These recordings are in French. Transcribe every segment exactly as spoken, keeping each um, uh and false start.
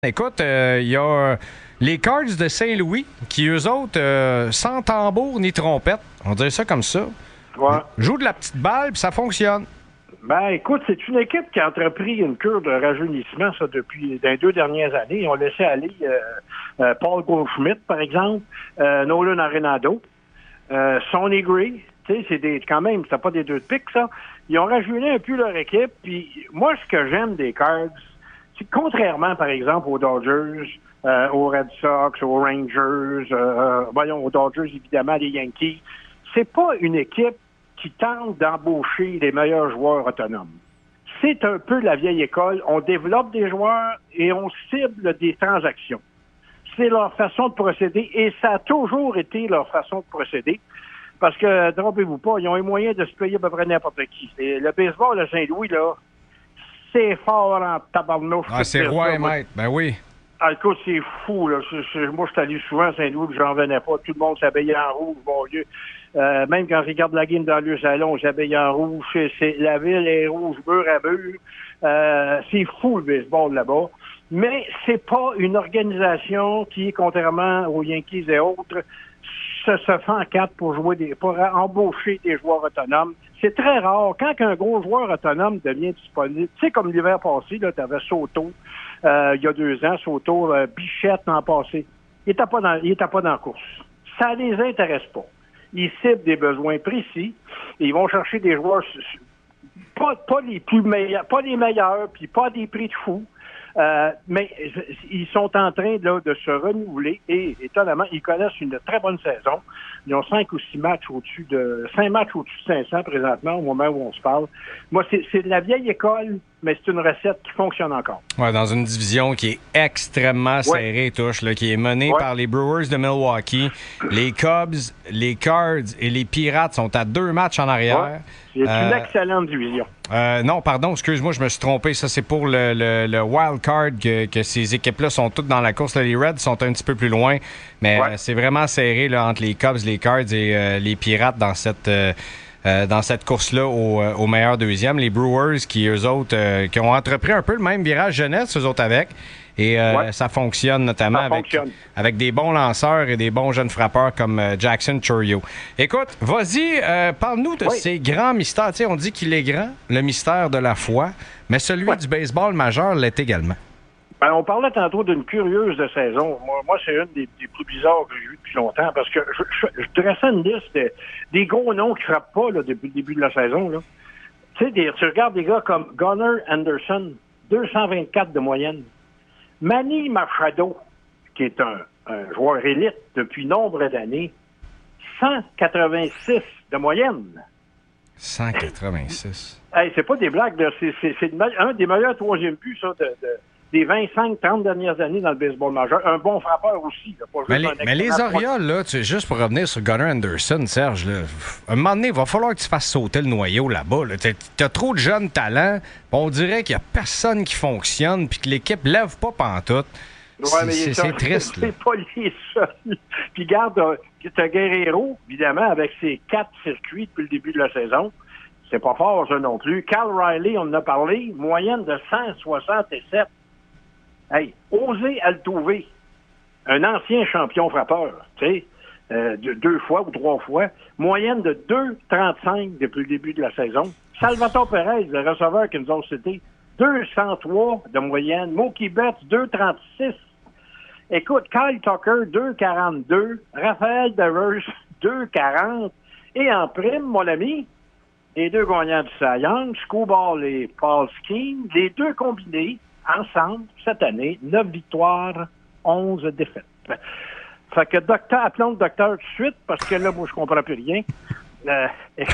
Écoute, il euh, y a les Cards de Saint-Louis qui, eux autres, euh, sans tambour ni trompette, on dirait ça comme ça, Ouais. jouent de la petite balle puis ça fonctionne. Ben, écoute, c'est une équipe qui a entrepris une cure de rajeunissement, ça, depuis dans les deux dernières années. Ils ont laissé aller euh, euh, Paul Goldschmidt, par exemple, euh, Nolan Arenado, euh, Sonny Gray. Tu sais, c'est des, quand même, c'est pas des deux de pique, ça. Ils ont rajeuni un peu leur équipe. Puis moi, ce que j'aime des Cards, c'est que contrairement, par exemple, aux Dodgers, euh, aux Red Sox, aux Rangers, euh, voyons, aux Dodgers, évidemment, les Yankees, c'est pas une équipe qui tente d'embaucher les meilleurs joueurs autonomes. C'est un peu la vieille école. On développe des joueurs et on cible des transactions. C'est leur façon de procéder et ça a toujours été leur façon de procéder. Parce que, trompez-vous pas, ils ont les moyens de se payer à peu près n'importe qui. Et le baseball de Saint-Louis, là, c'est fort en tabarnouche. Ah, c'est roi et maître, ben oui. Ah, écoute, c'est fou, là. C'est, c'est, moi, je suis allé souvent à Saint-Louis, puis j'en revenais pas. Tout le monde s'habillait en rouge, mon Dieu. Euh, même quand je regarde la game dans le salon, j'habille en rouge. C'est, c'est, la ville est rouge, mur à mur. Euh, c'est fou, le baseball, là-bas. Mais c'est pas une organisation qui, contrairement aux Yankees et autres, se, se fait en quatre pour jouer des, pour embaucher des joueurs autonomes. C'est très rare. Quand un gros joueur autonome devient disponible, tu sais, comme l'hiver passé, là, t'avais Soto, euh, il y a deux ans, Soto, euh, Bichette l'an passé. Il était pas dans, il était pas dans la course. Ça les intéresse pas. Ils ciblent des besoins précis et ils vont chercher des joueurs pas, pas les plus meilleurs, pas les meilleurs, puis pas des prix de fou. Euh, mais ils sont en train là, de se renouveler et étonnamment, ils connaissent une très bonne saison. Ils ont cinq ou six matchs au-dessus de cinq matchs au-dessus de cinq cents présentement au moment où on se parle. Moi, c'est, c'est de la vieille école, mais c'est une recette qui fonctionne encore. Ouais, dans une division qui est extrêmement serrée, ouais. touche, là, qui est menée ouais. par les Brewers de Milwaukee. Les Cubs, les Cards et les Pirates sont à deux matchs en arrière. Ouais. C'est euh, une excellente division. Euh, non, pardon, excuse-moi, je me suis trompé. Ça, c'est pour le, le, le wild card que, que ces équipes-là sont toutes dans la course. Là, les Reds sont un petit peu plus loin, mais ouais. euh, c'est vraiment serré là, entre les Cubs, les Cards et euh, les Pirates dans cette euh, euh, dans cette course-là au, au meilleur deuxième. Les Brewers qui, eux autres, euh, qui ont entrepris un peu le même virage jeunesse, eux autres avec. Et euh, ouais. ça fonctionne notamment ça avec, fonctionne. avec des bons lanceurs et des bons jeunes frappeurs comme euh, Jackson Chourio. Écoute, vas-y, euh, parle-nous de oui. ces grands mystères. Tu sais, on dit qu'il est grand, le mystère de la foi, mais celui ouais. du baseball majeur l'est également. Ben, on parlait tantôt d'une curieuse de saison. Moi, moi c'est une des, des plus bizarres que j'ai vues depuis longtemps parce que je, je, je dressais une liste de, des gros noms qui ne frappent pas là, depuis le début de la saison. Là. Tu sais, des, tu regardes des gars comme Gunnar Anderson, deux cent vingt-quatre de moyenne. Manny Machado, qui est un, un joueur élite depuis nombre d'années, cent quatre-vingt-six de moyenne. cent quatre-vingt-six. Hey, c'est pas des blagues, là. C'est, c'est, c'est un des meilleurs troisième buts, ça, de, de, des vingt-cinq trente dernières années dans le baseball majeur. Un bon frappeur aussi. Là, pas mais juste les, mais les Orioles, là, tu sais, juste pour revenir sur Gunnar Anderson, Serge, là, à un moment donné, il va falloir que tu fasses sauter le noyau là-bas. Là. Tu as trop de jeunes talents. On dirait qu'il n'y a personne qui fonctionne puis que l'équipe ne lève pas pantoute. Ouais, mais c'est, c'est, c'est triste. C'est pas les seuls. Puis garde, tu as Guerrero, évidemment, avec ses quatre circuits depuis le début de la saison. C'est pas fort, ça non plus. Cal Riley, on en a parlé, moyenne de cent soixante-sept. Hey, José Altuve, un ancien champion frappeur, tu sais, euh, de, deux fois ou trois fois, moyenne de deux virgule trente-cinq depuis le début de la saison. Salvatore Perez, le receveur qui nous a cité, deux cent trois de moyenne. Mookie Betts, deux virgule trente-six. Écoute, Kyle Tucker, deux virgule quarante-deux. Raphaël Devers, deux virgule quarante. Et en prime, mon ami, les deux gagnants du Cy Young, Scoball et Paul Skeens, les deux combinés, ensemble, cette année, neuf victoires, onze défaites. Fait que docteur, appelons le docteur tout de suite, parce que là, moi, je comprends plus rien. Euh...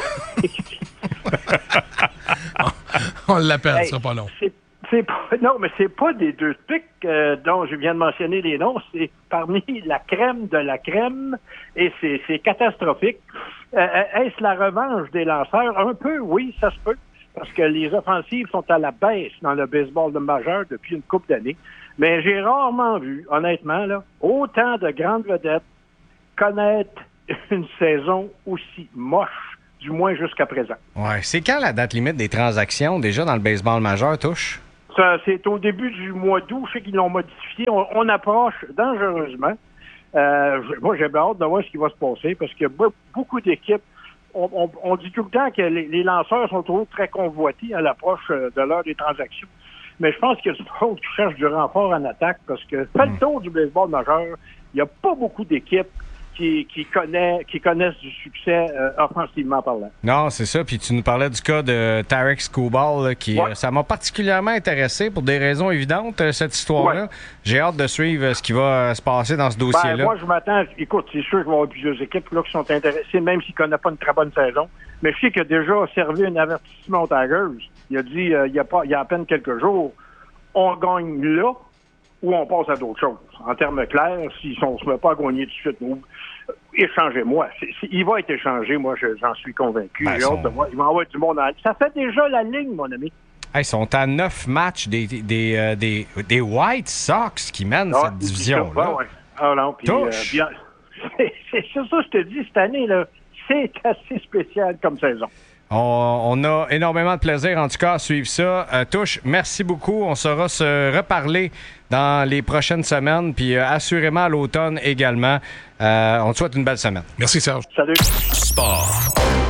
On l'appelle, hey, ça pas long. C'est, c'est pas, non, mais c'est pas des deux pics euh, dont je viens de mentionner les noms, c'est parmi la crème de la crème, et c'est, c'est catastrophique. Euh, est-ce la revanche des lanceurs? Un peu, oui, ça se peut. Parce que les offensives sont à la baisse dans le baseball de majeur depuis une couple d'années. Mais j'ai rarement vu, honnêtement, là, autant de grandes vedettes connaître une saison aussi moche, du moins jusqu'à présent. Ouais. C'est quand la date limite des transactions, déjà dans le baseball majeur, touche? Ça, c'est au début du mois d'août. Je sais qu'ils l'ont modifié. On, on approche dangereusement. Euh, moi, j'ai bien hâte de voir ce qui va se passer parce qu'il y a beaucoup d'équipes. On, on, on dit tout le temps que les, les lanceurs sont toujours très convoités à l'approche de l'heure des transactions. Mais je pense qu'il y a du monde qui cherche du renfort en attaque parce que, fait le tour du baseball majeur, il n'y a pas beaucoup d'équipes qui, qui, connaît, qui connaissent du succès euh, offensivement parlant. Non, c'est ça. Puis tu nous parlais du cas de Tarek Skubal, là, qui ouais. euh, ça m'a particulièrement intéressé pour des raisons évidentes, euh, cette histoire-là. Ouais. J'ai hâte de suivre euh, ce qui va euh, se passer dans ce dossier-là. Ben, moi, je m'attends... Écoute, c'est sûr qu'il va y avoir plusieurs équipes là, qui sont intéressées, même s'il ne connaît pas une très bonne saison. Mais je sais qu'il a déjà servi un avertissement aux Tigers. Il a dit, euh, il, y a pas, il y a à peine quelques jours, on gagne là ou on passe à d'autres choses. En termes clairs, si on ne se met pas à gagner tout de suite, nous, échangez-moi. C'est, c'est, il va être échangé, moi, je, j'en suis convaincu. Ben, J'ai son... hâte de voir. Il va y avoir du monde en... Ça fait déjà la ligne, mon ami. Hey, ils sont à neuf matchs des, des, des, euh, des, des White Sox qui mènent ah, cette division-là. Ouais. Ah non, puis... Euh, bien, c'est, c'est ça, je te dis, cette année, là, c'est assez spécial comme saison. On, on a énormément de plaisir, en tout cas, à suivre ça. Euh, Touche, merci beaucoup. On saura se reparler dans les prochaines semaines, puis euh, assurément à l'automne également. Euh, on te souhaite une belle semaine. Merci, Serge. Salut. Sport.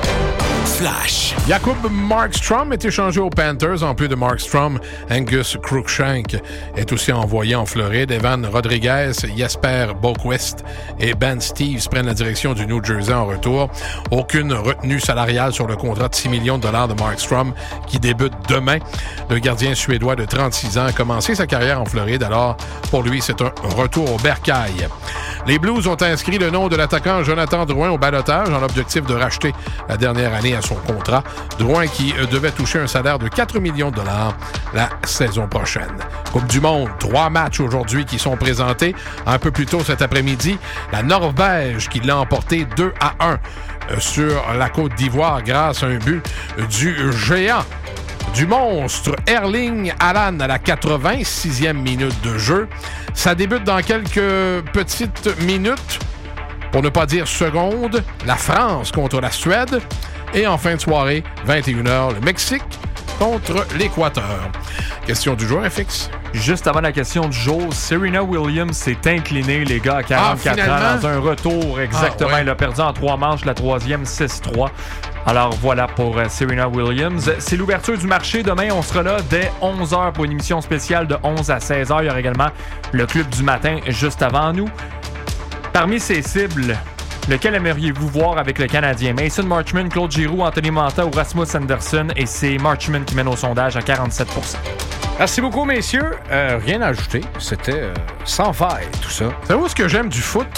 Flash. Jacob Markstrom est échangé aux Panthers. En plus de Markstrom, Angus Cruikshank est aussi envoyé en Floride. Evan Rodriguez, Jesper Boquist et Ben Steeves prennent la direction du New Jersey en retour. Aucune retenue salariale sur le contrat de six millions de dollars de Markstrom qui débute demain. Le gardien suédois de trente-six ans a commencé sa carrière en Floride, alors pour lui, c'est un retour au bercail. Les Blues ont inscrit le nom de l'attaquant Jonathan Drouin au ballottage en l'objectif de racheter la dernière année à son contrat. Drouin qui euh, devait toucher un salaire de quatre millions de dollars la saison prochaine. Coupe du Monde, trois matchs aujourd'hui qui sont présentés. Un peu plus tôt cet après-midi, la Norvège qui l'a emporté deux à un euh, sur la Côte d'Ivoire grâce à un but euh, du géant, du monstre Erling Haaland à la quatre-vingt-sixième minute de jeu. Ça débute dans quelques petites minutes, pour ne pas dire secondes, la France contre la Suède. Et en fin de soirée, vingt et une heures, le Mexique contre l'Équateur. Question du jour, F X. Juste avant la question du jour, Serena Williams s'est inclinée, les gars, à quarante-quatre ah, ans, dans un retour. Exactement. Ah, ouais. Elle a perdu en trois manches, la troisième, six trois. Alors voilà pour euh, Serena Williams. C'est l'ouverture du marché. Demain, on sera là dès onze heures pour une émission spéciale de onze à seize heures. Il y aura également le Club du matin juste avant nous. Parmi ces cibles, lequel aimeriez-vous voir avec le Canadien? Mason Marchment, Claude Giroux, Anthony Manta ou Rasmus Anderson? Et c'est Marchment qui mène au sondage à quarante-sept pour cent. Merci beaucoup, messieurs. Euh, rien à ajouter. C'était euh, sans faille, tout ça. Savez-vous ce que j'aime du foot?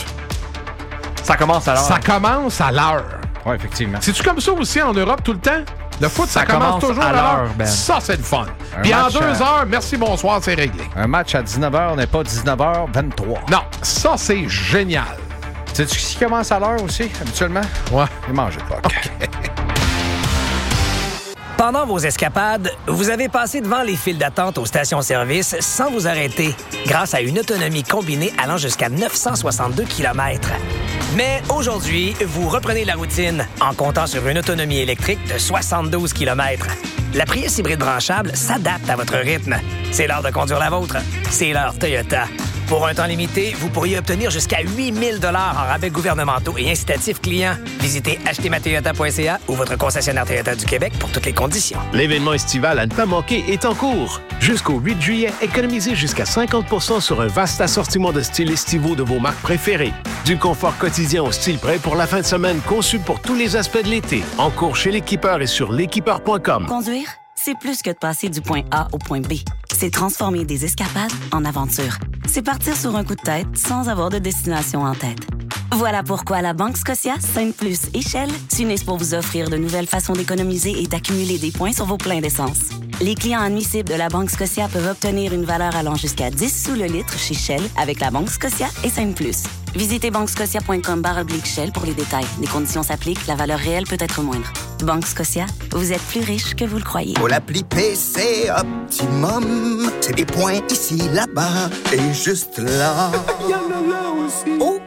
Ça commence à l'heure. Ça commence à l'heure. Oui, effectivement. C'est-tu comme ça aussi en Europe tout le temps? Le foot, ça, ça commence, commence toujours à l'heure. Ben. Ça, c'est le fun. Un Puis en deux à... heures, merci, bonsoir, c'est réglé. Un match à dix-neuf heures n'est pas dix-neuf heures vingt-trois. Non, ça, c'est génial. Sais-tu qui commence à l'heure aussi, habituellement? Ouais. Et manger pas. Okay. Pendant vos escapades, vous avez passé devant les files d'attente aux stations-service sans vous arrêter, grâce à une autonomie combinée allant jusqu'à neuf cent soixante-deux kilomètres. Mais aujourd'hui, vous reprenez la routine en comptant sur une autonomie électrique de soixante-douze kilomètres. La Prius hybride branchable s'adapte à votre rythme. C'est l'heure de conduire la vôtre. C'est l'heure Toyota. Pour un temps limité, vous pourriez obtenir jusqu'à huit mille dollars en rabais gouvernementaux et incitatifs clients. Visitez acheter ma toyota point c a ou votre concessionnaire Toyota du Québec pour toutes les conditions. L'événement estival à ne pas manquer est en cours. Jusqu'au huit juillet, économisez jusqu'à cinquante pour cent sur un vaste assortiment de styles estivaux de vos marques préférées. Du confort quotidien au style prêt pour la fin de semaine, conçu pour tous les aspects de l'été. En cours chez l'équipeur et sur l'équipeur point com. Conduire, c'est plus que de passer du point A au point B. C'est transformer des escapades en aventures. C'est partir sur un coup de tête sans avoir de destination en tête. Voilà pourquoi la Banque Scotia, Sainte Plus et Shell s'unissent pour vous offrir de nouvelles façons d'économiser et d'accumuler des points sur vos pleins d'essence. Les clients admissibles de la Banque Scotia peuvent obtenir une valeur allant jusqu'à dix sous le litre chez Shell avec la Banque Scotia et Sainte Plus. Visitez banque scotia point com barre oblique Shell pour les détails. Les conditions s'appliquent, la valeur réelle peut être moindre. Banque Scotia, vous êtes plus riche que vous le croyez. Pour l'appli P C Optimum, c'est des points ici, là-bas et juste là. Oh que oui!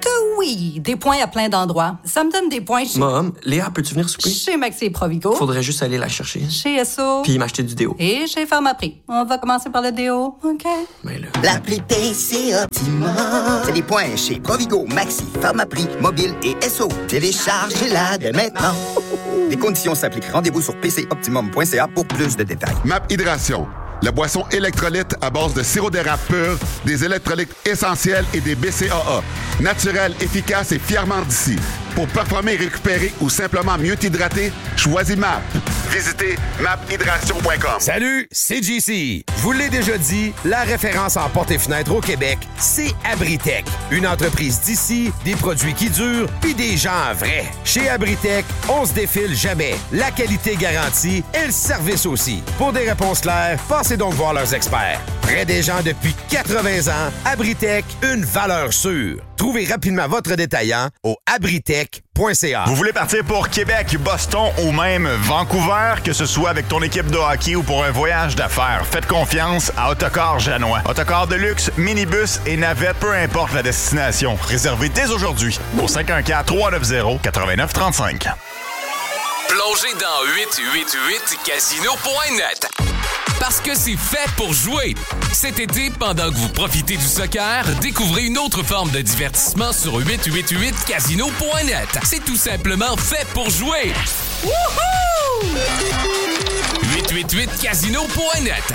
oui, des points à plein d'endroits. Ça me donne des points chez... Mom, Léa, peux-tu venir souper? Chez Maxi et Provigo. Faudrait juste aller la chercher. Chez Esso. Puis m'acheter du déo. Et chez Pharmaprix. On va commencer par le déo, OK? Mais là... L'appli P C Optimum. C'est des points chez Provigo, Maxi, Pharmaprix, Mobile et Esso. Téléchargez-la dès maintenant. Les conditions s'appliquent. Rendez-vous sur p c optimum point c a pour plus de détails. M A P Hydration. La boisson électrolyte à base de sirop d'érable pur, des électrolytes essentiels et des B C A A. Naturel, efficace et fièrement d'ici. Pour performer, récupérer ou simplement mieux t'hydrater, choisis M A P. Visitez map hydration point com. Salut, c'est J C. Je vous l'ai déjà dit, la référence en portes et fenêtres au Québec, c'est Abritech. Une entreprise d'ici, des produits qui durent, puis des gens vrais. Chez Abritech, on se défile jamais. La qualité garantie et le service aussi. Pour des réponses claires, passez donc voir leurs experts. Près des gens depuis quatre-vingts ans, Abritech, une valeur sûre. Trouvez rapidement votre détaillant au abritech point c a. Vous voulez partir pour Québec, Boston ou même Vancouver, que ce soit avec ton équipe de hockey ou pour un voyage d'affaires, faites confiance à Autocar Janois. Autocar de luxe, minibus et navette, peu importe la destination. Réservez dès aujourd'hui au cinq un quatre, trois neuf zéro, neuf neuf trois cinq. Plongez dans huit cent quatre-vingt-huit casino point net. Parce que c'est fait pour jouer. Cet été, pendant que vous profitez du soccer, découvrez une autre forme de divertissement sur huit cent quatre-vingt-huit casino point net. C'est tout simplement fait pour jouer. Wouhou! huit cent quatre-vingt-huit casino point net.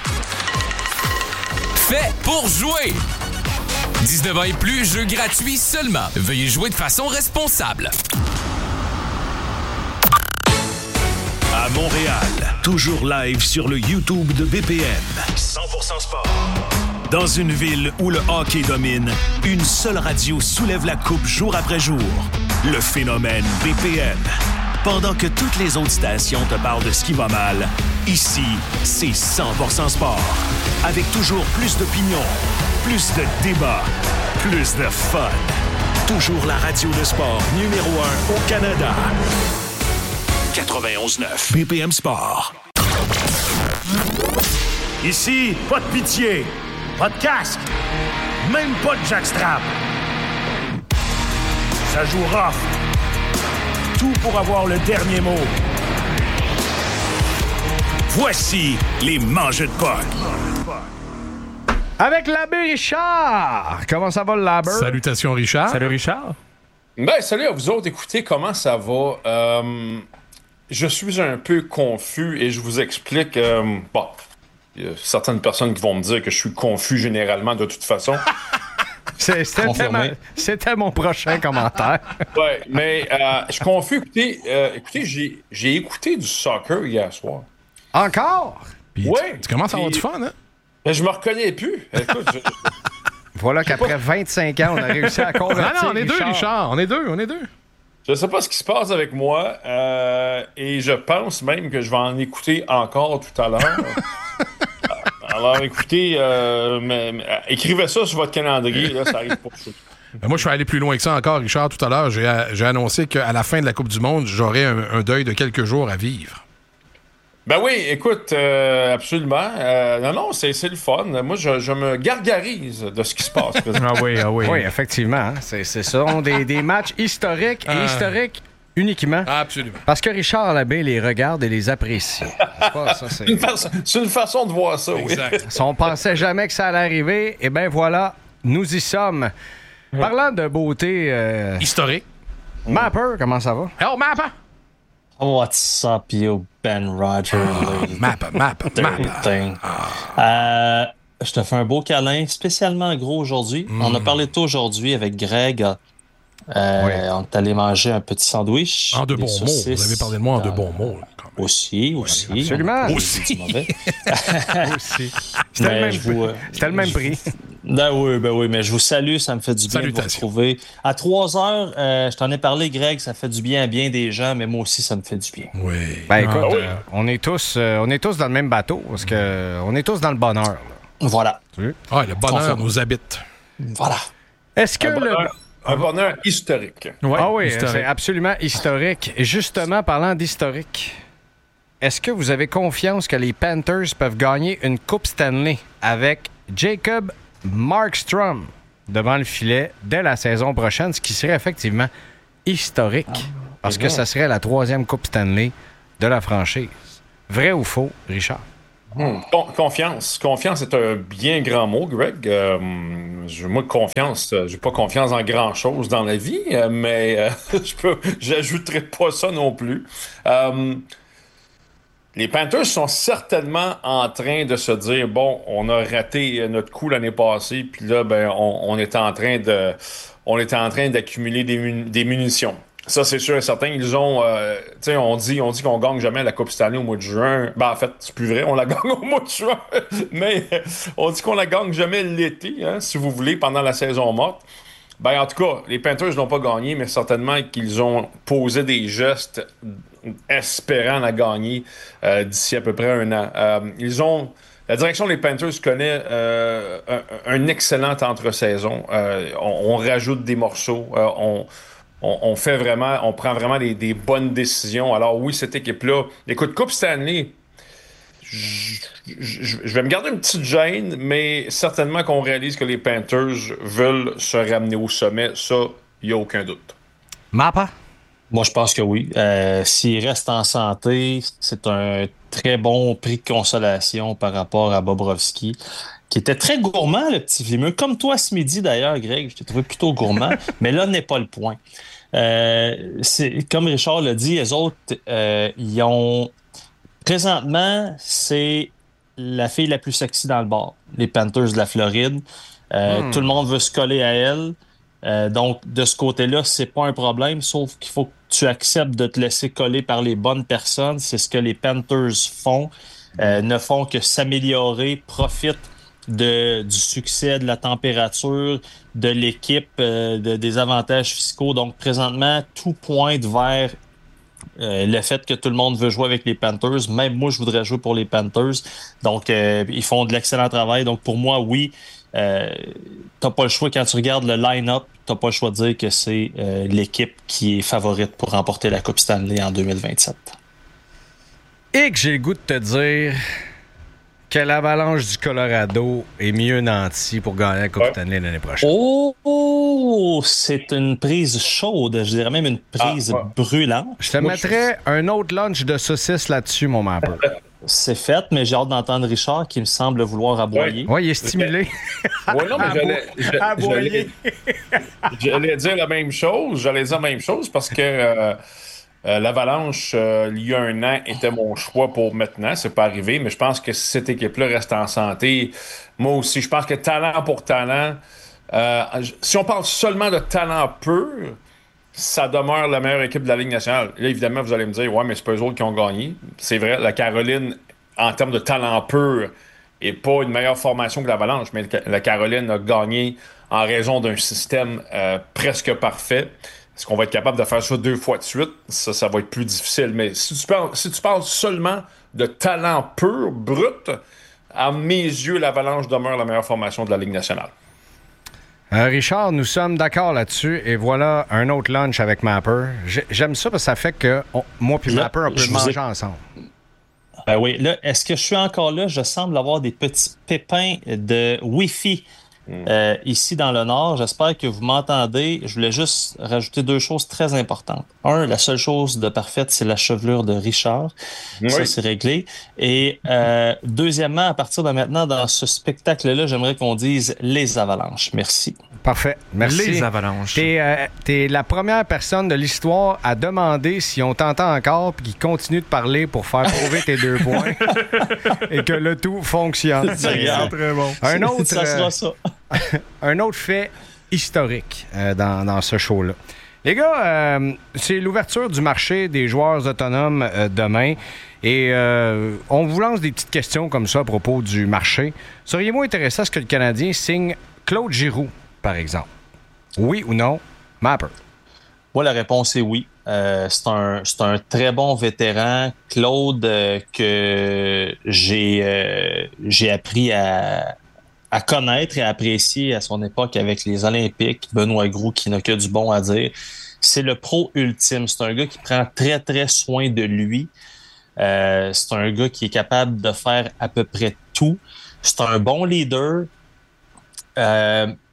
Fait pour jouer. dix-neuf ans et plus, jeu gratuit seulement. Veuillez jouer de façon responsable. À Montréal, toujours live sur le YouTube de B P M. cent pour cent sport. Dans une ville où le hockey domine, une seule radio soulève la coupe jour après jour. Le phénomène B P M. Pendant que toutes les autres stations te parlent de ce qui va mal, ici, c'est cent pour cent sport. Avec toujours plus d'opinions, plus de débats, plus de fun. Toujours la radio de sport numéro un au Canada. quatre-vingt-onze neuf. B P M Sport. Ici, pas de pitié, pas de casque, même pas de jackstrap. Ça joue rough. Tout pour avoir le dernier mot. Voici les mangeux de puck. Avec l'abbé Richard. Comment ça va, l'abbé? Salutations, Richard. Salut, Richard. Ben, salut à vous autres. Écoutez, comment ça va? Euh... Je suis un peu confus et je vous explique. Euh, bon, il y a certaines personnes qui vont me dire que je suis confus généralement de toute façon. C'est, c'était, ma, c'était mon prochain commentaire. Ouais, mais euh, je suis confus. Écoutez, euh, écoutez j'ai, j'ai écouté du soccer hier soir. Encore? Puis ouais. Tu, tu commences à avoir du fun, hein? Ben, je me reconnais plus. Écoute, je, voilà qu'après pas... vingt-cinq ans, on a réussi à convertir. Non, non, on est Richard. deux, Richard. On est deux, on est deux. Je sais pas ce qui se passe avec moi euh, et je pense même que je vais en écouter encore tout à l'heure. Alors écoutez, euh, mais, mais, écrivez ça sur votre calendrier, là, ça arrive pas. Ben moi, je suis allé plus loin que ça encore, Richard. Tout à l'heure, j'ai, j'ai annoncé qu'à la fin de la Coupe du Monde, j'aurais un, un deuil de quelques jours à vivre. Ben oui, écoute, euh, absolument. Euh, non, non, c'est, c'est le fun. Moi, je, je me gargarise de ce qui se passe. ah oui, ah oui. Oui, effectivement. Hein, c'est, c'est ça. On des, des matchs historiques et euh... historiques uniquement. Absolument. Parce que Richard Labbé les regarde et les apprécie. C'est, pas, ça, c'est... Une façon, c'est une façon de voir ça, exact. Oui. Si on pensait jamais que ça allait arriver, eh bien voilà, nous y sommes. Mmh. Parlant de beauté... Euh... historique. Mapper, comment ça va? Oh, Mapper! What's up, you Ben Roger? Mapper, Mapper, Mapper. Euh, je te fais un beau câlin, spécialement gros aujourd'hui. Mm. On a parlé de toi aujourd'hui avec Greg. Euh, oui. On est allé manger un petit sandwich. En de bons mots. Vous avez parlé de moi en de bons mots. Aussi, aussi. Oui, absolument. Aussi. aussi. C'était le même, vous, euh, c'était le même prix. Ben oui, ben oui, mais je vous salue, ça me fait du bien de vous retrouver. À trois heures, euh, je t'en ai parlé, Greg, ça fait du bien à bien des gens, mais moi aussi, ça me fait du bien. Oui. Ben écoute, ah, oui. Euh, on, est tous, euh, on est tous dans le même bateau, parce que euh, on est tous dans le bonheur. Là. Voilà. Ah, le bonheur nous habite. Voilà. Est-ce que un le... Bonheur, un bonheur historique. Ouais, ah oui, historique. C'est absolument historique. Et justement, parlant d'historique... Est-ce que vous avez confiance que les Panthers peuvent gagner une Coupe Stanley avec Jacob Markstrom? devant le filet dès la saison prochaine, ce qui serait effectivement historique, ah, parce que ça serait la troisième Coupe Stanley de la franchise. Vrai ou faux, Richard? Hmm. Con- confiance. Confiance est un bien grand mot, Greg. Euh, moi, confiance, euh, j'ai pas confiance en grand-chose dans la vie, euh, mais euh, je peux, j'ajouterai pas ça non plus. Euh, les Panthers sont certainement en train de se dire, bon, on a raté notre coup l'année passée, puis là, ben, on, on est en train de, on est en train d'accumuler des, mun- des munitions. Ça, c'est sûr et certain. Ils ont, euh, tu sais, on dit, on dit qu'on gagne jamais la Coupe Stanley au mois de juin. Ben, en fait, c'est plus vrai, on la gagne au mois de juin. Mais on dit qu'on la gagne jamais l'été, hein, si vous voulez, pendant la saison morte. Ben, en tout cas, les Panthers n'ont pas gagné, mais certainement qu'ils ont posé des gestes espérant la gagner euh, d'ici à peu près un an. Euh, ils ont... La direction des Panthers connaît euh, un, un excellent entre-saison. Euh, on, on rajoute des morceaux, euh, on... On, on fait vraiment, on prend vraiment des, des bonnes décisions. Alors oui, cette équipe-là, écoute, Coupe Stanley, je, je, je vais me garder une petite gêne, mais certainement qu'on réalise que les Panthers veulent se ramener au sommet. Ça, il n'y a aucun doute. Mappa? Moi, je pense que oui. Euh, s'il reste en santé, c'est un très bon prix de consolation par rapport à Bobrovsky, qui était très gourmand, le petit Vimeux. Comme toi ce midi, d'ailleurs, Greg, je t'ai trouvé plutôt gourmand, mais là n'est pas le point. Euh, c'est, comme Richard l'a dit, les autres, euh, ils ont... Présentement, c'est la fille la plus sexy dans le bar, les Panthers de la Floride. Euh, hmm. Tout le monde veut se coller à elle. Euh, donc, de ce côté-là, c'est pas un problème, sauf qu'il faut que tu acceptes de te laisser coller par les bonnes personnes. C'est ce que les Panthers font. Euh, ne font que s'améliorer, profitent de, du succès, de la température, de l'équipe, euh, de, des avantages fiscaux. Donc, présentement, tout pointe vers euh, le fait que tout le monde veut jouer avec les Panthers. Même moi, je voudrais jouer pour les Panthers. Donc, euh, ils font de l'excellent travail. Donc, pour moi, oui, euh, t'as pas le choix quand tu regardes le line-up, t'as pas le choix de dire que c'est euh, l'équipe qui est favorite pour remporter la Coupe Stanley en deux mille vingt-sept. Et que j'ai le goût de te dire que l'Avalanche du Colorado est mieux nanti pour gagner la Coupe ouais. Stanley l'année prochaine. Oh, oh, c'est une prise chaude, je dirais même une prise ah, ouais. brûlante. Je te Moi, mettrais je... un autre lunch de saucisse là-dessus, mon mapper. C'est fait, mais j'ai hâte d'entendre Richard qui me semble vouloir aboyer. Oui, ouais, il est stimulé. Oui, non, mais j'allais, j'allais, aboyer. J'allais, j'allais dire la même chose. J'allais dire la même chose parce que euh, euh, l'Avalanche, euh, il y a un an, était mon choix pour maintenant. C'est pas arrivé, mais je pense que si cette équipe-là reste en santé, moi aussi, je pense que talent pour talent, euh, si on parle seulement de talent pur, ça demeure la meilleure équipe de la Ligue nationale. Là, évidemment, vous allez me dire, ouais, mais c'est pas eux autres qui ont gagné. C'est vrai, la Caroline, en termes de talent pur, n'est pas une meilleure formation que l'Avalanche, mais la Caroline a gagné en raison d'un système euh, presque parfait. Est-ce qu'on va être capable de faire ça deux fois de suite? Ça, ça va être plus difficile. Mais si tu parles, si tu parles seulement de talent pur, brut, à mes yeux, l'Avalanche demeure la meilleure formation de la Ligue nationale. Euh, Richard, nous sommes d'accord là-dessus. Et voilà un autre lunch avec Mapper. J'aime ça parce que ça fait que on, moi et Mapper, on peut manger ai... ensemble. Ben oui. Là, est-ce que je suis encore là? Je semble avoir des petits pépins de Wi-Fi mm. euh, ici dans le Nord. J'espère que vous m'entendez. Je voulais juste rajouter deux choses très importantes. Un, la seule chose de parfaite, c'est la chevelure de Richard. Oui. Ça, c'est réglé. Et euh, deuxièmement, à partir de maintenant, dans ce spectacle-là, j'aimerais qu'on dise les Avalanches. Merci. Parfait. Merci. Les Avalanches. T'es, euh, t'es la première personne de l'histoire à demander si on t'entend encore puis qu'il continue de parler pour faire prouver tes deux points et que le tout fonctionne. C'est, c'est très bon. Un autre, ça sera ça. un autre fait historique euh, dans, dans ce show-là. Les gars, euh, c'est l'ouverture du marché des joueurs autonomes euh, demain. Et euh, on vous lance des petites questions comme ça à propos du marché. Seriez-vous intéressé à ce que le Canadien signe Claude Giroux, par exemple? Oui ou non? Mapper. Moi, la réponse est oui. Euh, c'est, un, c'est un très bon vétéran. Claude, euh, que j'ai, euh, j'ai appris à, à connaître et à apprécier à son époque avec les Olympiques. Benoît Groux, qui n'a que du bon à dire. C'est le pro ultime. C'est un gars qui prend très, très soin de lui. Euh, c'est un gars qui est capable de faire à peu près tout. C'est un bon leader. Euh,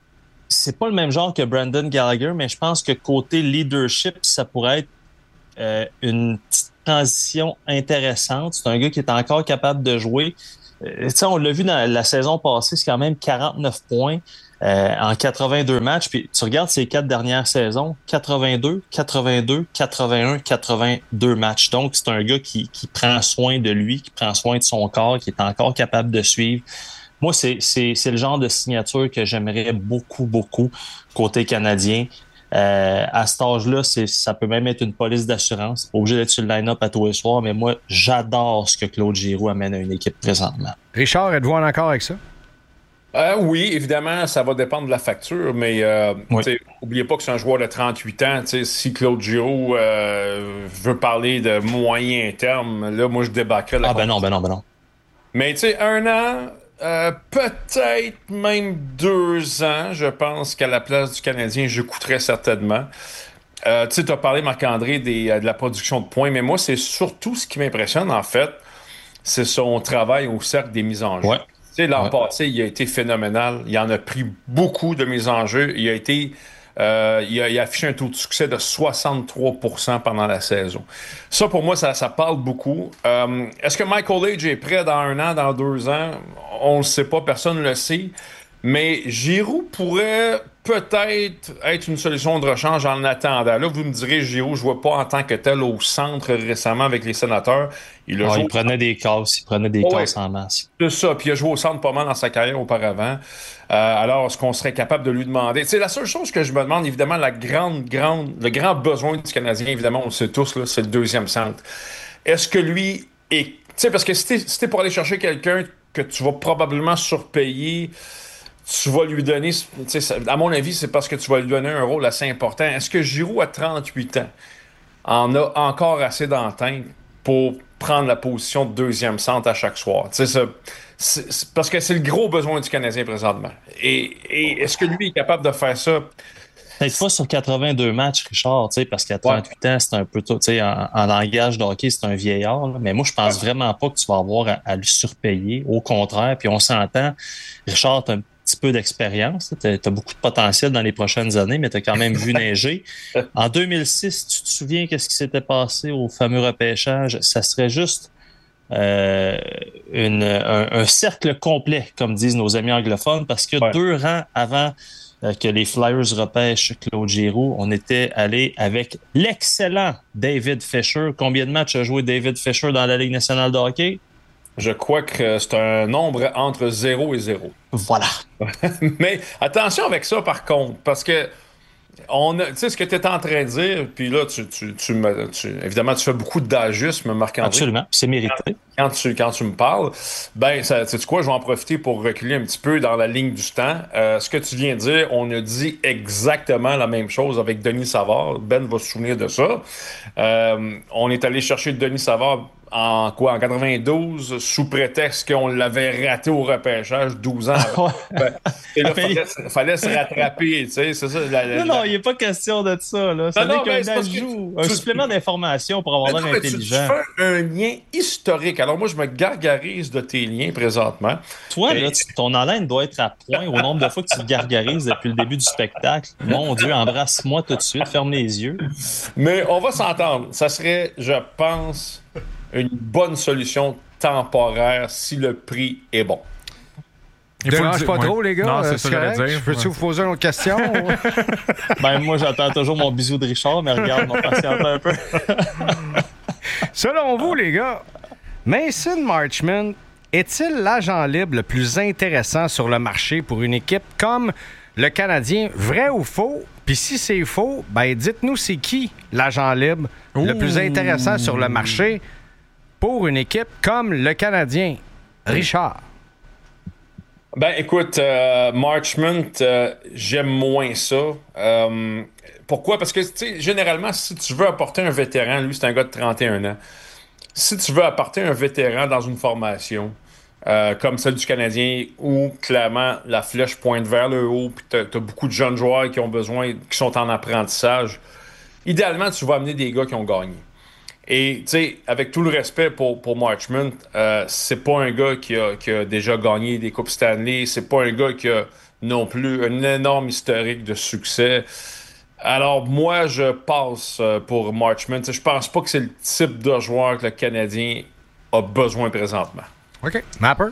c'est pas le même genre que Brendan Gallagher, mais je pense que côté leadership, ça pourrait être euh, une petite transition intéressante. C'est un gars qui est encore capable de jouer. Euh, on l'a vu dans la saison passée, c'est quand même quarante-neuf points euh, en quatre-vingt-deux matchs. Puis tu regardes ces quatre dernières saisons, quatre-vingt-deux, quatre-vingt-deux, quatre-vingt-un, quatre-vingt-deux matchs. Donc, c'est un gars qui, qui prend soin de lui, qui prend soin de son corps, qui est encore capable de suivre. Moi, c'est, c'est, c'est le genre de signature que j'aimerais beaucoup, beaucoup côté canadien. Euh, à cet âge-là, c'est, ça peut même être une police d'assurance. Pas obligé d'être sur le line-up à tous les soirs, mais moi, j'adore ce que Claude Giroux amène à une équipe présentement. Richard, êtes-vous en accord avec ça? Euh, oui, évidemment, ça va dépendre de la facture, mais euh, oui. N'oubliez pas que c'est un joueur de trente-huit ans. Si Claude Giroux euh, veut parler de moyen terme, là, moi, je débarquerais la Ah ben non, ben non, ben non. Mais tu sais, un an... Euh, peut-être même deux ans, je pense qu'à la place du Canadien, je coûterais certainement. Euh, tu sais, tu as parlé, Marc-André, des, de la production de points, mais moi, c'est surtout ce qui m'impressionne, en fait, c'est son travail au cercle des mises en jeu. Ouais. Tu sais, l'an ouais. passé, il a été phénoménal. Il en a pris beaucoup de mises en jeu. Il a été... Euh, il, a, il a affiché un taux de succès de soixante-trois pour cent pendant la saison. Ça, pour moi, ça, ça parle beaucoup. Euh, est-ce que Michael Age est prêt dans un an, dans deux ans? On ne le sait pas, personne ne le sait. Mais Giroux pourrait peut-être être une solution de rechange en attendant. Là, vous me direz, Giroux, je ne vois pas en tant que tel au centre récemment avec les Sénateurs. Il, a ah, joué... il prenait des casses, il prenait des oh, casses ouais. en masse. C'est ça, puis il a joué au centre pas mal dans sa carrière auparavant. Euh, alors, est-ce qu'on serait capable de lui demander? C'est la seule chose que je me demande, évidemment, la grande, grande, le grand besoin du Canadien, évidemment, on le sait tous, là, c'est le deuxième centre. Est-ce que lui est... Tu sais, parce que si t'es, si t'es pour aller chercher quelqu'un que tu vas probablement surpayer, tu vas lui donner... À mon avis, c'est parce que tu vas lui donner un rôle assez important. Est-ce que Giroux, à trente-huit ans, en a encore assez d'entente pour prendre la position de deuxième centre à chaque soir? Tu sais, ça... C'est, c'est parce que c'est le gros besoin du Canadien présentement. Et, et est-ce que lui est capable de faire ça? Peut-être pas sur quatre-vingt-deux matchs, Richard, parce qu'à trente-huit ouais. ans, c'est un peu tout. En, en langage de hockey, c'est un vieillard. Là. Mais moi, je pense ouais. vraiment pas que tu vas avoir à, à le surpayer. Au contraire, puis on s'entend, Richard, tu as un petit peu d'expérience. Tu as beaucoup de potentiel dans les prochaines années, mais tu as quand même vu neiger. En deux mille six, tu te souviens qu'est-ce qui s'était passé au fameux repêchage? Ça serait juste Euh, une, un, un cercle complet, comme disent nos amis anglophones, parce que ouais. deux rangs avant euh, que les Flyers repêchent Claude Giroux, on était allé avec l'excellent David Fisher. Combien de matchs a joué David Fisher dans la Ligue nationale de hockey? Je crois que c'est un nombre entre zéro et zéro. Voilà. Mais attention avec ça, par contre, parce que on a, tu sais, ce que tu es en train de dire, puis là, tu, tu, tu me, tu, évidemment, tu fais beaucoup d'ajustes, Marc-André. Absolument, c'est mérité. Quand, quand, tu, quand tu me parles, ben, ça, sais-tu quoi, je vais en profiter pour reculer un petit peu dans la ligne du temps. Euh, ce que tu viens de dire, on a dit exactement la même chose avec Denis Savard. Ben va se souvenir de ça. Euh, on est allé chercher Denis Savard en quoi, en quatre-vingt-douze, sous prétexte qu'on l'avait raté au repêchage douze ans avant. Ben, et là, il fallait, fallait se rattraper, tu sais, c'est ça. La, la, non, non, il n'est pas question de ça, là. Ça n'est qu'un ajout, un tu, supplément d'information pour avoir l'air intelligent. Tu, tu fais un lien historique. Alors moi, je me gargarise de tes liens présentement. Toi, et... là, tu, ton haleine doit être à point au nombre de fois que tu te gargarises depuis le début du spectacle. Mon Dieu, embrasse-moi tout de suite, ferme les yeux. Mais on va s'entendre. Ça serait, je pense... une bonne solution temporaire si le prix est bon. Il ne dérange pas ouais. trop, les gars. Non, c'est euh, ça que j'allais dire. Peux-tu ouais. vous poser une autre question? Ben, moi, j'attends toujours mon bisou de Richard, mais regarde, on patiente un peu. Selon vous, les gars, Mason Marchment est-il l'agent libre le plus intéressant sur le marché pour une équipe comme le Canadien? Vrai ou faux? Puis si c'est faux, ben dites-nous c'est qui l'agent libre Ouh. le plus intéressant sur le marché pour une équipe comme le Canadien? Richard. Ben écoute, euh, Marchment, euh, j'aime moins ça. Euh, pourquoi? Parce que, tu sais, généralement, si tu veux apporter un vétéran, lui, c'est un gars de trente et un ans. Si tu veux apporter un vétéran dans une formation, Euh, comme celle du Canadien, où clairement la flèche pointe vers le haut, puis t'as, t'as beaucoup de jeunes joueurs qui ont besoin, qui sont en apprentissage. Idéalement, tu vas amener des gars qui ont gagné. Et tu sais, avec tout le respect pour, pour Marchment, euh, c'est pas un gars qui a, qui a déjà gagné des Coupes Stanley, c'est pas un gars qui a non plus un énorme historique de succès. Alors, moi, je passe pour Marchment. Je pense pas que c'est le type de joueur que le Canadien a besoin présentement. OK. Mapper?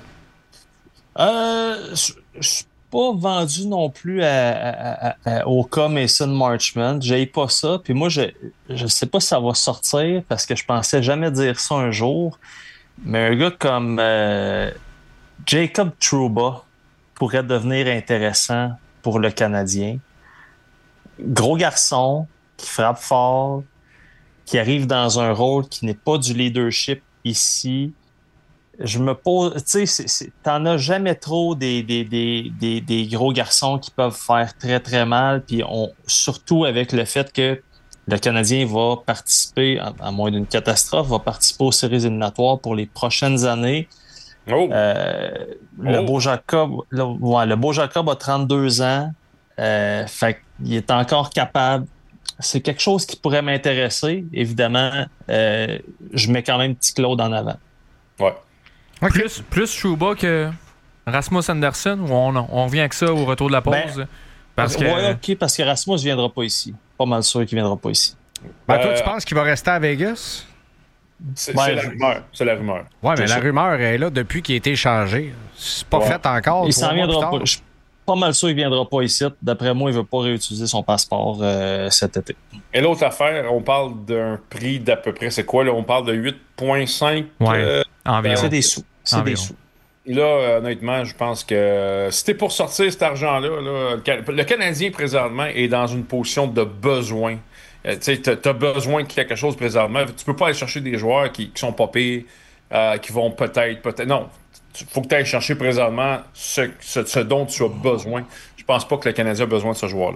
Euh, je suis pas vendu non plus à, à, à, à, au cas Mason Marchment. J'ai pas ça. Puis moi, je je sais pas si ça va sortir parce que je pensais jamais dire ça un jour. Mais un gars comme euh, Jacob Trouba pourrait devenir intéressant pour le Canadien. Gros garçon, qui frappe fort, qui arrive dans un rôle qui n'est pas du leadership ici. Je me pose, tu sais, t'en as jamais trop des, des, des, des, des gros garçons qui peuvent faire très, très mal. Puis on, surtout avec le fait que le Canadien va participer, à, à moins d'une catastrophe, va participer aux séries éliminatoires pour les prochaines années. Oh. Euh, le oh. beau Jacob, le, ouais, le beau Jacob a trente-deux ans. Euh, fait qu'il est encore capable. C'est quelque chose qui pourrait m'intéresser. Évidemment, euh, je mets quand même petit Claude en avant. Ouais. Okay. Plus, plus Trouba que Rasmus Andersson, ou on, on revient avec ça au retour de la pause? Ben, parce que... Ouais, OK, parce que Rasmus ne viendra pas ici. Pas mal sûr qu'il ne viendra pas ici. Ben, toi, euh... tu penses qu'il va rester à Vegas? C'est, ben, c'est la rumeur. C'est la rumeur. Ouais, mais je la sais. rumeur est là depuis qu'il a été échangé. C'est pas ouais. fait encore. Il s'en viendra pas. Je suis pas mal sûr qu'il ne viendra pas ici. D'après moi, il ne veut pas réutiliser son passeport euh, cet été. Et l'autre affaire, on parle d'un prix d'à peu près, c'est quoi là? On parle de huit virgule cinq. Ouais, euh, environ. C'est des sous. C'est Environ. des sous. Là, honnêtement, je pense que si t'es pour sortir cet argent-là, là, le Canadien présentement est dans une position de besoin. Euh, tu sais, t'as besoin de quelque chose présentement. Tu peux pas aller chercher des joueurs qui, qui sont pas pires, euh, qui vont peut-être, peut-être. Non, il faut que tu ailles chercher présentement ce, ce, ce dont tu as besoin. Je pense pas que le Canadien a besoin de ce joueur-là.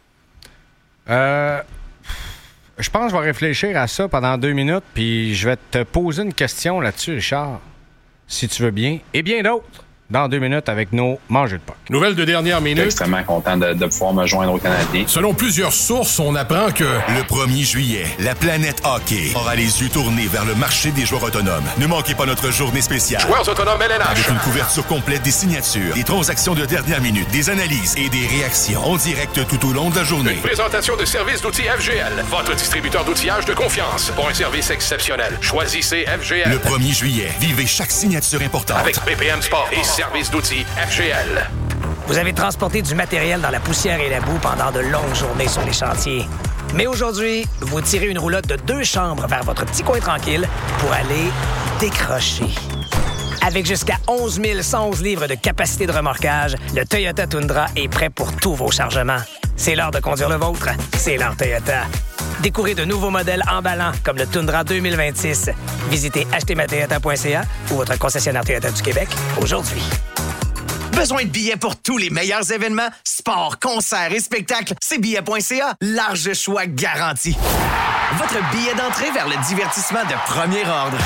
Euh, je pense que je vais réfléchir à ça pendant deux minutes, puis je vais te poser une question là-dessus, Richard. Si tu veux bien, et bien d'autres, dans deux minutes avec nos mangeurs de puck. Nouvelle de dernière Je suis minute. extrêmement content de, de pouvoir me joindre aux Canadiens. Selon plusieurs sources, on apprend que... Le premier juillet, la planète hockey aura les yeux tournés vers le marché des joueurs autonomes. Ne manquez pas notre journée spéciale. Joueurs autonomes L N H. Avec une couverture complète des signatures, des transactions de dernière minute, des analyses et des réactions en direct tout au long de la journée. Une présentation de service d'outils F G L, votre distributeur d'outillage de confiance. Pour un service exceptionnel, choisissez F G L. Le premier juillet, vivez chaque signature importante. Avec B P M Sport et service d'outils F G L. Vous avez transporté du matériel dans la poussière et la boue pendant de longues journées sur les chantiers. Mais aujourd'hui, vous tirez une roulotte de deux chambres vers votre petit coin tranquille pour aller décrocher. Avec jusqu'à onze mille cent onze livres de capacité de remorquage, le Toyota Tundra est prêt pour tous vos chargements. C'est l'heure de conduire le vôtre. C'est l'heure Toyota. Découvrez de nouveaux modèles emballants comme le Tundra deux mille vingt-six. Visitez acheter ma toyota point c a ou votre concessionnaire Toyota du Québec aujourd'hui. Besoin de billets pour tous les meilleurs événements? Sport, concerts et spectacles, c'est billets point c a. Large choix garanti. Votre billet d'entrée vers le divertissement de premier ordre.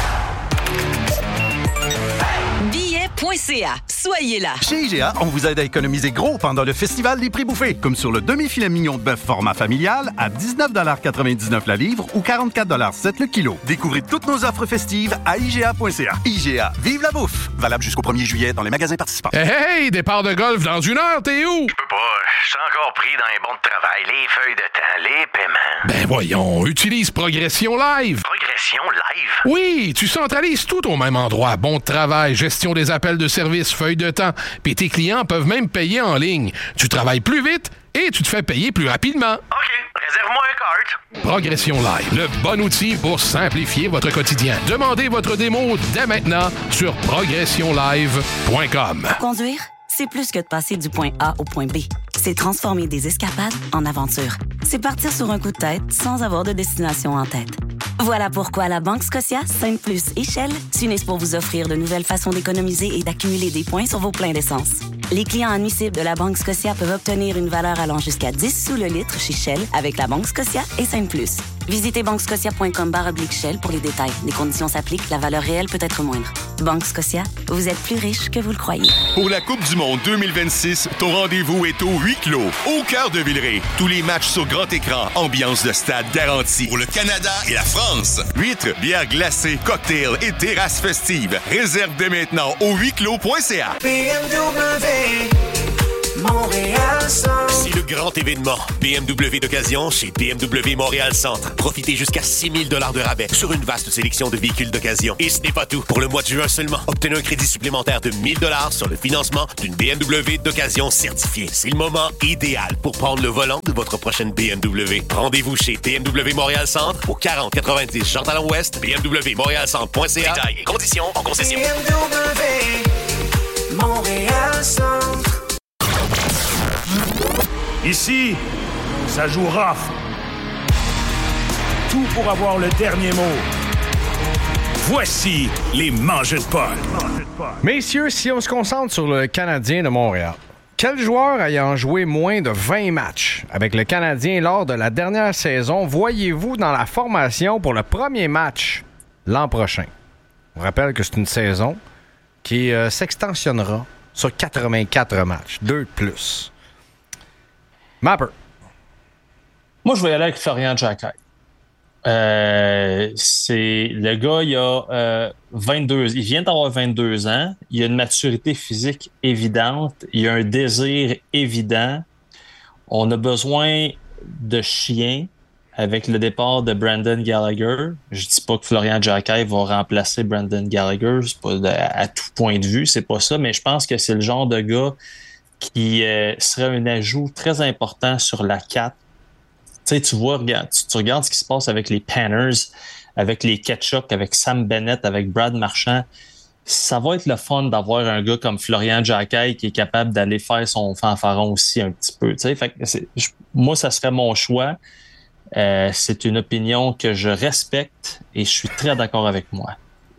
billets point c a. Soyez là. Chez I G A, on vous aide à économiser gros pendant le Festival des prix bouffés, comme sur le demi-filet mignon de bœuf format familial à dix-neuf quatre-vingt-dix-neuf la livre ou quarante-quatre sept le kilo. Découvrez toutes nos offres festives à I G A point c a. I G A, vive la bouffe! Valable jusqu'au premier juillet dans les magasins participants. Hey, hey, départ de golf dans une heure, t'es où? Je peux pas, je suis encore pris dans les bons de travail, les feuilles de temps, les paiements. Ben voyons, utilise Progression Live. Progression Live? Oui, tu centralises tout au même endroit. Bon de travail, gestion des appels de service, feuilles de temps. Puis tes clients peuvent même payer en ligne. Tu travailles plus vite et tu te fais payer plus rapidement. OK, réserve-moi un cart. Progression Live, le bon outil pour simplifier votre quotidien. Demandez votre démo dès maintenant sur progression live point com. Conduire, c'est plus que de passer du point A au point B. C'est transformer des escapades en aventures. C'est partir sur un coup de tête sans avoir de destination en tête. Voilà pourquoi la Banque Scotia, Sainte-Plus et Shell s'unissent pour vous offrir de nouvelles façons d'économiser et d'accumuler des points sur vos pleins d'essence. Les clients admissibles de la Banque Scotia peuvent obtenir une valeur allant jusqu'à dix sous le litre chez Shell avec la Banque Scotia et Sainte-Plus. Visitez banque scotia point com barre oblique Shell pour les détails. Les conditions s'appliquent, la valeur réelle peut être moindre. Banque Scotia, vous êtes plus riche que vous le croyez. Pour la Coupe du Monde deux mille vingt-six, ton rendez-vous est au huis clos, au cœur de Villeray. Tous les matchs sur grand écran, ambiance de stade garantie. Pour le Canada et la France, huîtres, bières glacées, cocktails et terrasses festives. Réserve dès maintenant au huis clos point c a. B M W, Montréal-Centre. C'est le grand événement B M W d'occasion chez B M W Montréal-Centre. Profitez jusqu'à six mille dollars de rabais sur une vaste sélection de véhicules d'occasion. Et ce n'est pas tout. Pour le mois de juin seulement, obtenez un crédit supplémentaire de mille dollars sur le financement d'une B M W d'occasion certifiée. C'est le moment idéal pour prendre le volant de votre prochaine B M W. Rendez-vous chez B M W Montréal-Centre au quarante quatre-vingt-dix Jean Talon Ouest, B M W Montréal-Centre point C A. Détails et conditions en concession. B M W Montréal-Centre. Ici, ça joue rough. Tout pour avoir le dernier mot. Voici les Mangeux de Paul. Messieurs, si on se concentre sur le Canadien de Montréal, quel joueur ayant joué moins de vingt matchs avec le Canadien lors de la dernière saison voyez-vous dans la formation pour le premier match l'an prochain? On rappelle que c'est une saison qui euh, s'extensionnera sur quatre-vingt-quatre matchs, deux de plus. Mapper. Moi, je vais y aller avec Florian Jacquet. Euh, c'est le gars, il a euh, vingt-deux, il vient d'avoir vingt-deux ans. Il a une maturité physique évidente. Il a un désir évident. On a besoin de chiens avec le départ de Brendan Gallagher. Je dis pas que Florian Jacquet va remplacer Brendan Gallagher, c'est pas de, à tout point de vue, c'est pas ça, mais je pense que c'est le genre de gars qui euh, serait un ajout très important sur la quatre. Tu sais, tu vois, regarde, tu, tu regardes ce qui se passe avec les Panthers, avec les Ketchuk, avec Sam Bennett, avec Brad Marchand. Ça va être le fun d'avoir un gars comme Florian Jacquet qui est capable d'aller faire son fanfaron aussi un petit peu. Tu sais, fait que c'est, je, moi, ça serait mon choix. Euh, c'est une opinion que je respecte et je suis très d'accord avec moi.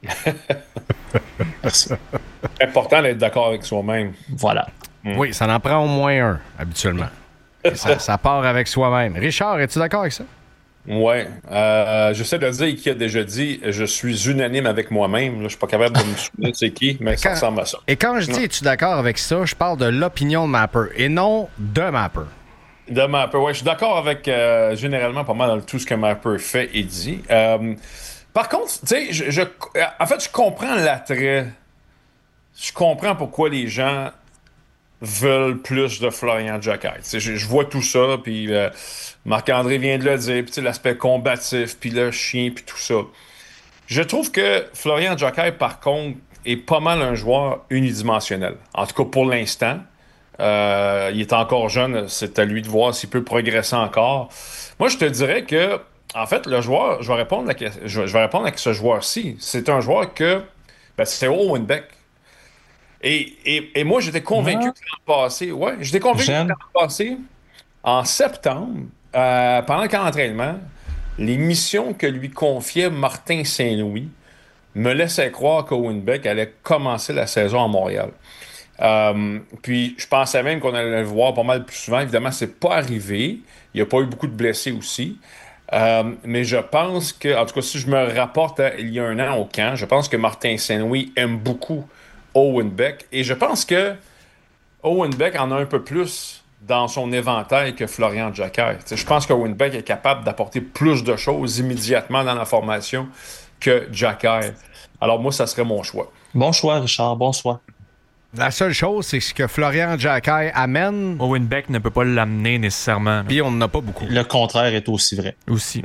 Merci. C'est important d'être d'accord avec soi-même. Voilà. Mm. Oui, ça en prend au moins un, habituellement. ça, ça part avec soi-même. Richard, es-tu d'accord avec ça? Oui. Euh, j'essaie de dire qui a déjà dit je suis unanime avec moi-même. Là, je suis pas capable de me souvenir c'est qui, mais ça quand, ressemble à ça. Et quand je dis es-tu d'accord avec ça, je parle de l'opinion de Mapper et non de Mapper. De Mapper, oui. Je suis d'accord avec euh, généralement pas mal dans tout ce que Mapper fait et dit. Euh, par contre, tu sais, je, je, en fait, je comprends l'attrait. Je comprends pourquoi les gens veulent plus de Florian Jacquet. Je, je vois tout ça, puis euh, Marc-André vient de le dire, puis l'aspect combatif, puis le chien, puis tout ça. Je trouve que Florian Jacquet, par contre, est pas mal un joueur unidimensionnel. En tout cas, pour l'instant. Euh, il est encore jeune, c'est à lui de voir s'il peut progresser encore. Moi, je te dirais que, en fait, le joueur, je vais répondre à, je vais répondre à ce joueur-ci. C'est un joueur que, ben, c'est Owen Beck. Et, et, et moi, j'étais convaincu ah. que l'an passé, ouais, j'étais convaincu J'aime. que l'an passé, en septembre, euh, pendant le camp d'entraînement, les missions que lui confiait Martin Saint-Louis me laissaient croire qu'Owen Beck allait commencer la saison à Montréal. Euh, puis je pensais même qu'on allait le voir pas mal plus souvent. Évidemment, c'est pas arrivé. Il n'y a pas eu beaucoup de blessés aussi. Euh, mais je pense que, en tout cas, si je me rapporte à il y a un an au camp, je pense que Martin Saint-Louis aime beaucoup Owen Beck. Et je pense que Owen Beck en a un peu plus dans son éventail que Florian Jacquet. T'sais, je pense qu'Owen Beck est capable d'apporter plus de choses immédiatement dans la formation que Jacquet. Alors moi, ça serait mon choix. Bon choix, Richard. Bon choix. La seule chose, c'est ce que Florian Jacquet amène. Owen Beck ne peut pas l'amener nécessairement. Puis on n'en a pas beaucoup. Le contraire est aussi vrai. Aussi.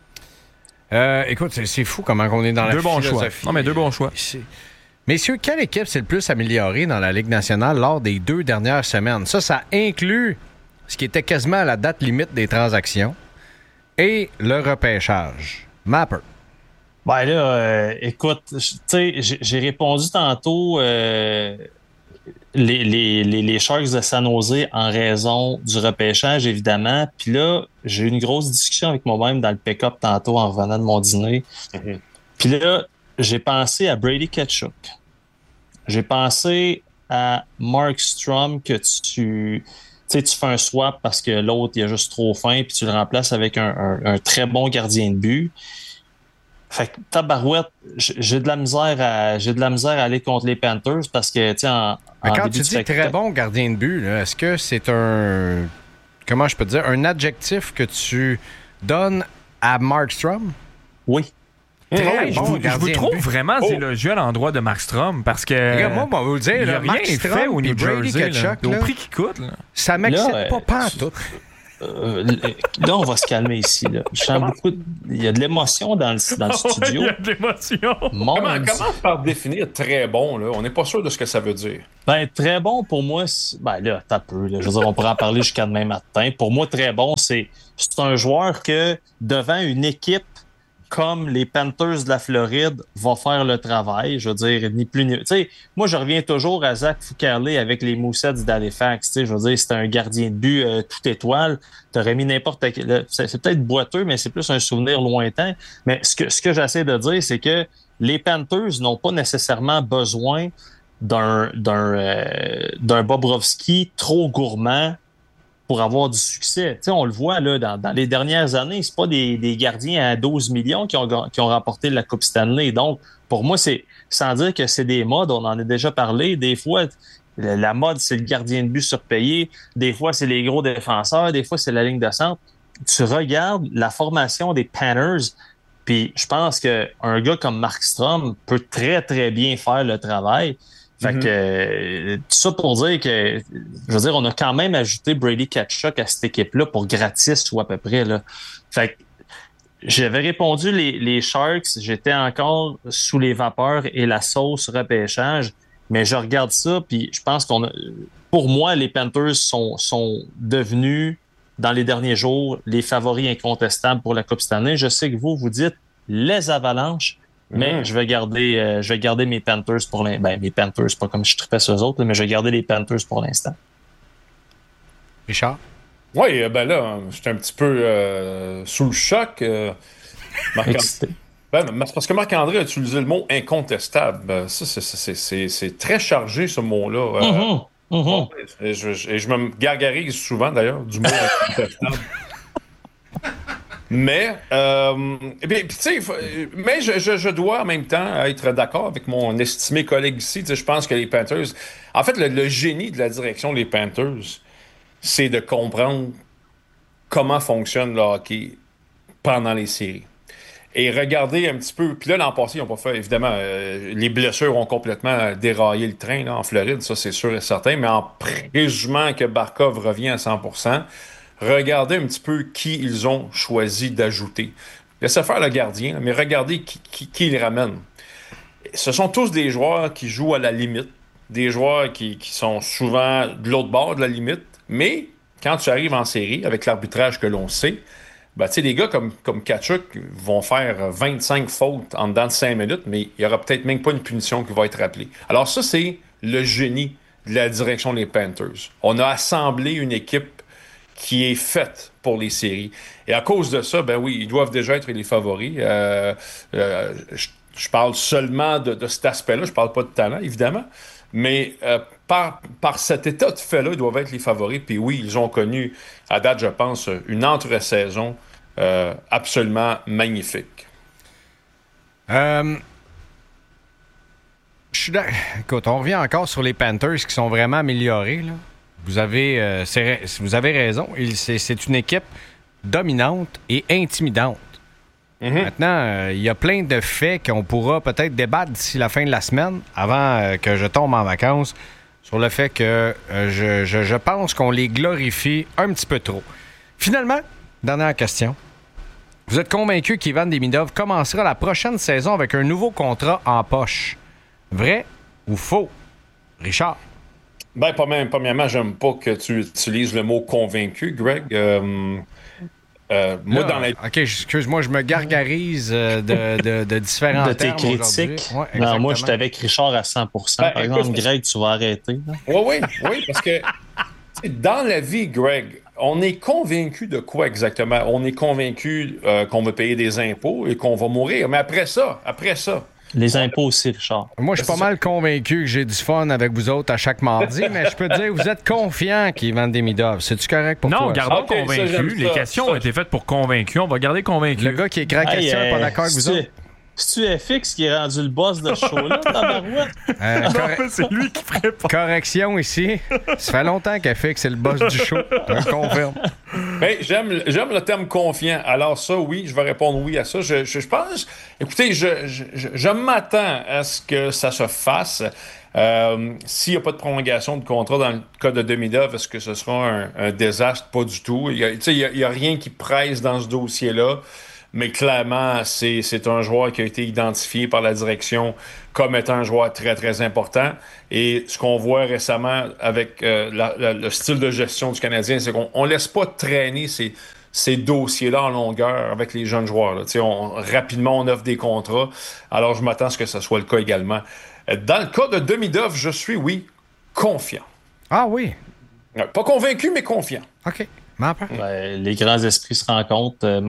Euh, écoute, c'est, c'est fou comment on est dans deux la bons philosophie. choix. Non, mais deux bons choix. C'est... Messieurs, quelle équipe s'est le plus améliorée dans la Ligue nationale lors des deux dernières semaines? Ça, ça inclut ce qui était quasiment à la date limite des transactions et le repêchage. Mapper. Ben là, euh, écoute, tu sais, j'ai, j'ai répondu tantôt... Euh... Les, les, les, les Sharks de San Jose en raison du repêchage, évidemment. Puis là, j'ai eu une grosse discussion avec moi-même dans le pick-up tantôt en revenant de mon dîner. Mm-hmm. Puis là, j'ai pensé à Brady Ketchuk. J'ai pensé à Mark Strom que tu, tu sais, tu fais un swap parce que l'autre, il a juste trop faim puis tu le remplaces avec un, un, un très bon gardien de but. Fait que tabarouette, j'ai de la misère à j'ai de la misère à aller contre les Panthers parce que tu sais en, Mais en quand début tu de dis spectacle... très bon gardien de but, là, est-ce que c'est un comment je peux te dire un adjectif que tu donnes à Mark Strom? Oui. Très Hey, bon je, vous, je gardien vous de trouve but. vraiment Oh. élogieux à l'endroit de Mark Strom parce que. Regarde, moi, on va vous le dire, il n'y a là, rien Mark fait Strom au puis New Brady Jersey. Là, Tkachuk, au là, prix qui coûte. Là. ça m'excite Là, pas, euh, pas en tout. Euh, là, on va se calmer ici. Là. Je sens beaucoup de- Il y a de l'émotion dans le, dans le studio. Il y a de l'émotion. Mon Comment, Dieu. comment par définir très bon, là? On n'est pas sûr de ce que ça veut dire. Ben, très bon pour moi, c'est- ben là, t'as peu. Là. Je veux dire, on pourra en parler jusqu'à demain matin. Pour moi, très bon, c'est, c'est un joueur que, devant une équipe comme les Panthers de la Floride, va faire le travail. Je veux dire, ni plus ni... Tu sais, moi, je reviens toujours à Zach Foucarlé avec les Moussets d'Halifax. Tu sais, je veux dire, c'était un gardien de but euh, toute étoile. T'aurais mis n'importe quel... là, C'est, c'est peut-être boiteux, mais c'est plus un souvenir lointain. Mais ce que, ce que j'essaie de dire, c'est que les Panthers n'ont pas nécessairement besoin d'un, d'un, euh, d'un Bobrovsky trop gourmand pour avoir du succès. Tu sais, on le voit là, dans, dans les dernières années, c'est pas des, des gardiens à douze millions qui ont, qui ont remporté la Coupe Stanley. Donc, pour moi, c'est sans dire que c'est des modes, on en a déjà parlé. Des fois, la mode, c'est le gardien de but surpayé. Des fois, c'est les gros défenseurs. Des fois, c'est la ligne de centre. Tu regardes la formation des Panthers, puis je pense qu'un gars comme Mark Strom peut très, très bien faire le travail. Fait Mm-hmm. que, euh, tout ça pour dire que, je veux dire, on a quand même ajouté Brady Tkachuk à cette équipe-là pour gratis ou à peu près, là. Fait que, j'avais répondu les, les Sharks, j'étais encore sous les vapeurs et la sauce repêchage, mais je regarde ça, puis je pense qu'on a, pour moi, les Panthers sont, sont devenus, dans les derniers jours, les favoris incontestables pour la Coupe Stanley. Je sais que vous, vous dites les Avalanches, mais Mm. je vais garder, euh, je vais garder mes Panthers pour l'instant. Ben, mes Panthers, pas comme je tripais sur eux autres, mais je vais garder les Panthers pour l'instant. Richard? Oui, euh, ben là, j'étais un petit peu euh, sous le choc. Euh, Marc- Excité. Ben, mais c'est parce que Marc-André a utilisé le mot incontestable. Ben, ça, c'est, c'est, c'est, c'est très chargé, ce mot-là. Euh, Mhm, mhm. bon, et, je, je- et je me gargarise souvent, d'ailleurs, du mot incontestable. Mais, euh, eh bien, puis, tu sais, faut- mais je, je- je dois en même temps être d'accord avec mon estimé collègue ici. Tu sais, je pense que les Panthers. En fait, le, le génie de la direction des Panthers, c'est de comprendre comment fonctionne le hockey pendant les séries. Et regardez un petit peu. Puis là, l'an passé, ils n'ont pas fait. Évidemment, euh, les blessures ont complètement déraillé le train là, en Floride, ça, c'est sûr et certain. Mais en présumant que Barkov revient à cent pour cent, regardez un petit peu qui ils ont choisi d'ajouter. Laissez faire le gardien, mais regardez qui, qui, qui ils ramènent. Ce sont tous des joueurs qui jouent à la limite, des joueurs qui, qui sont souvent de l'autre bord de la limite, mais quand tu arrives en série, avec l'arbitrage que l'on sait, ben, tu sais, des gars comme, comme Tkachuk vont faire vingt-cinq fautes en dedans de cinq minutes, mais il n'y aura peut-être même pas une punition qui va être rappelée. Alors ça, c'est le génie de la direction des Panthers. On a assemblé une équipe qui est faite pour les séries. Et à cause de ça, ben oui, ils doivent déjà être les favoris. Euh, euh, je, je parle seulement de, de cet aspect-là. Je parle pas de talent, évidemment. Mais euh, par, par cet état de fait-là, ils doivent être les favoris. Puis oui, ils ont connu, à date, je pense, une entre-saison euh, absolument magnifique. Euh, je suis d'ac- Écoute, on revient encore sur les Panthers qui sont vraiment améliorés, là. Vous avez, euh, c'est- vous avez raison. Il- C'est, c'est une équipe dominante et intimidante. Maintenant, euh, il y a plein de faits qu'on pourra peut-être débattre d'ici la fin de la semaine, avant euh, que je tombe en vacances, sur le fait que euh, je, je- je pense qu'on les glorifie un petit peu trop. Finalement, dernière question. Vous êtes convaincu qu'Ivan Demidov commencera la prochaine saison avec un nouveau contrat en poche? Vrai ou faux? Richard? Ben, pas même, premièrement, j'aime pas que tu utilises le mot convaincu, Greg. Euh, euh, moi, Là, dans la... OK, excuse-moi, je me gargarise euh, de, de, de différents De tes termes aujourd'hui. critiques. Ouais, non, exactement. moi, je suis avec Richard à cent pour cent. Ben, Par écoute, exemple, Greg, tu vas arrêter. là. Oui, oui, oui, parce que tu sais, dans la vie, Greg, on est convaincu de quoi exactement? On est convaincu euh, qu'on va payer des impôts et qu'on va mourir. Mais après ça, après ça, Les impôts aussi, Richard. Moi, je suis pas mal convaincu que j'ai du fun avec vous autres à chaque mardi, mais je peux te dire, vous êtes confiants qu'Ivan Demidov. C'est-tu correct pour non, toi? gardons Ok, ça, convaincu. j'aime Les ça. questions Ça, ont été faites pour convaincu. On va garder convaincu. Le gars qui écrit la question Hey, n'est pas euh, d'accord avec vous c'est- autres? C'est-tu F X qui est rendu le boss de ce show-là, tabarouette? Euh, Non, corre- c'est lui qui prépare. Correction ici. Ça fait longtemps qu'elle fait que c'est le boss du show. Je le confirme. Ben, j'aime, j'aime le terme confiant. Alors ça, oui, je vais répondre oui à ça. Je, je, je pense, écoutez, je, je, je, je m'attends à ce que ça se fasse. Euh, s'il n'y a pas de prolongation de contrat dans le cas de Demidov, est-ce que ce sera un, un désastre? Pas du tout. Il n'y a, a, a rien qui presse dans ce dossier-là. Mais clairement, c'est, c'est un joueur qui a été identifié par la direction comme étant un joueur très, très important. Et ce qu'on voit récemment avec euh, la, la, le style de gestion du Canadien, c'est qu'on ne laisse pas traîner ces, ces dossiers-là en longueur avec les jeunes joueurs. Là. On, rapidement, on offre des contrats. Alors, je m'attends à ce que ce soit le cas également. Dans le cas de Demidov, je suis, oui, confiant. Ah oui? Pas convaincu, mais confiant. OK. M'en parle. Ouais, les grands esprits se rencontrent. Euh,